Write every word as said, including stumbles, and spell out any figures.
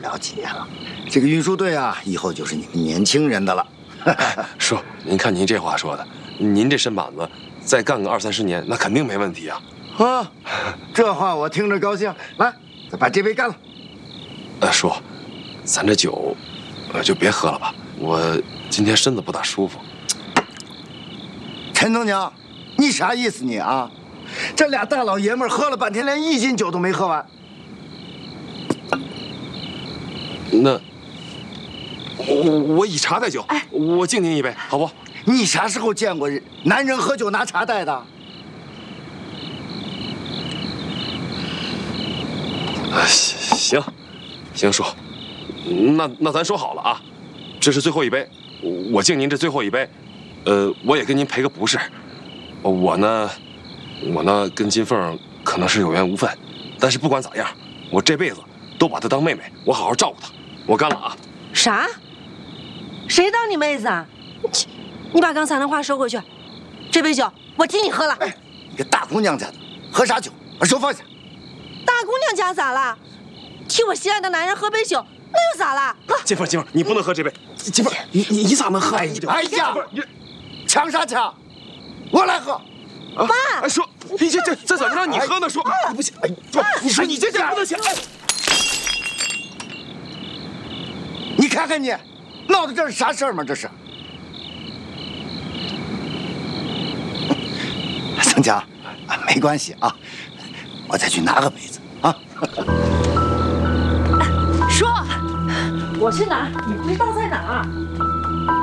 了解啊，这个运输队啊，以后就是你们年轻人的了。 叔，您看您这话说的，您这身板子，再干个二三十年，那肯定没问题啊。 啊，这话我听着高兴。来，再把这杯干了。 呃，叔，咱这酒，呃，就别喝了吧。我今天身子不大舒服。 陈东娘，你啥意思你啊？这俩大老爷们儿喝了半天，连一斤酒都没喝完。 那我我以茶代酒，哎，我敬您一杯，好不？ 你啥时候见过男人喝酒拿茶代的？ 啊，行，行，叔，那那咱说好了啊，这是最后一杯，我敬您这最后一杯，呃，我也跟您赔个不是，我呢，我呢跟金凤可能是有缘无分，但是不管咋样，我这辈子都把她当妹妹，我好好照顾她，我干了啊！ 啥？谁当你妹子啊？你你把刚才的话收回去，这杯酒我替你喝了。 哎，你个大姑娘家的，喝啥酒？把手放下。 大姑娘家咋了？替我心爱的男人喝杯酒，那又咋了？ 金凤，金凤，你不能喝这杯。金凤，你你你咋能喝？ 哎呀，抢啥抢？我来喝。 爸， 哎，叔，你这这这怎么让你喝呢？叔，不行，哎，不，你说你这这不能行。 你看看你，闹的这是啥事儿吗？这是。曾强，没关系啊，我再去拿个杯子啊。 说，我去拿，你不知道在哪儿。